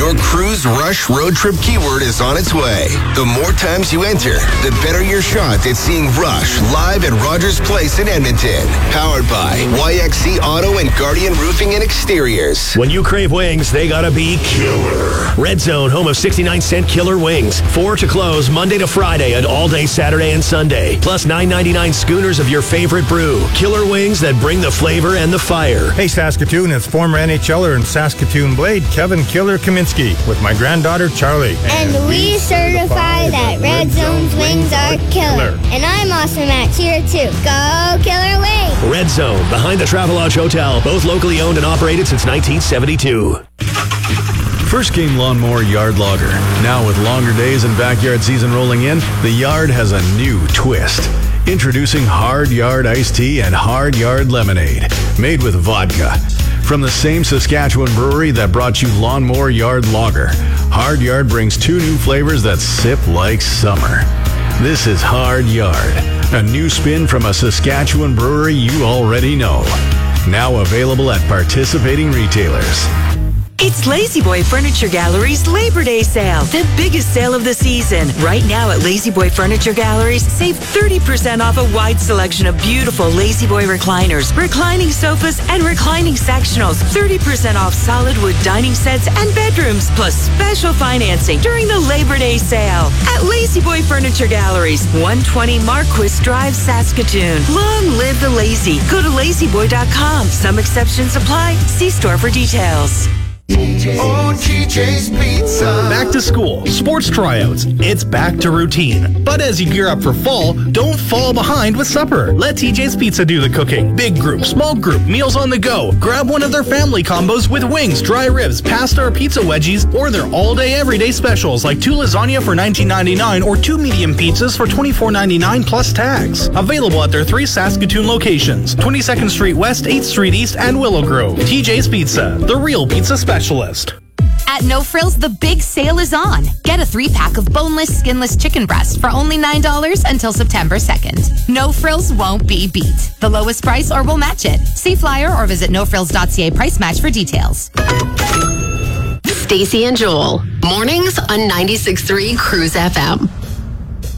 Your Cruise Rush road trip keyword is on its way. The more times you enter, the better your shot at seeing Rush live at Rogers Place in Edmonton. Powered by YXC Auto and Guardian Roofing and Exteriors. When you crave wings, they gotta be killer. Red Zone, home of 69-cent killer wings. 4 to close Monday to Friday and all day Saturday and Sunday. Plus $9.99 schooners of your favorite brew. Killer wings that bring the flavor and the fire. Hey Saskatoon, it's former NHLer and Saskatoon Blade Kevin Killer Kaminsky with my granddaughter Charlie. And we certify that Red Zone's wings are killer. And I'm Austin Max here too. Go Killer Wings! Red Zone, behind the Travelodge Hotel, both locally owned and operated since 1972. First Game Lawnmower Yard Logger. Now with longer days and backyard season rolling in, the yard has a new twist. Introducing Hard Yard Iced Tea and Hard Yard Lemonade, made with vodka. From the same Saskatchewan brewery that brought you Lawnmower Yard Lager, Hard Yard brings 2 new flavors that sip like summer. This is Hard Yard, a new spin from a Saskatchewan brewery you already know. Now available at participating retailers. It's Lazy Boy Furniture Gallery's Labor Day sale, the biggest sale of the season. Right now at Lazy Boy Furniture Galleries, save 30% off a wide selection of beautiful Lazy Boy recliners, reclining sofas, and reclining sectionals. 30% off solid wood dining sets and bedrooms, plus special financing during the Labor Day sale at Lazy Boy Furniture Galleries, 120 Marquis Drive, Saskatoon. Long live the lazy. Go to lazyboy.com. Some exceptions apply. See store for details. Oh, TJ's Pizza. Back to school, sports tryouts, it's back to routine. But as you gear up for fall, don't fall behind with supper. Let TJ's Pizza do the cooking. Big group, small group, meals on the go. Grab one of their family combos with wings, dry ribs, pasta or pizza wedgies, or their all-day, everyday specials like 2 lasagna for $19.99 or 2 medium pizzas for $24.99 plus tax. Available at their 3 Saskatoon locations, 22nd Street West, 8th Street East, and Willow Grove. TJ's Pizza, the real pizza specialist. At No Frills, the big sale is on. Get a 3-pack of boneless, skinless chicken breasts for only $9 until September 2nd. No Frills won't be beat. The lowest price or we'll match it. See flyer or visit nofrills.ca price match for details. Stacey and Joel, mornings on 96.3 Cruise FM.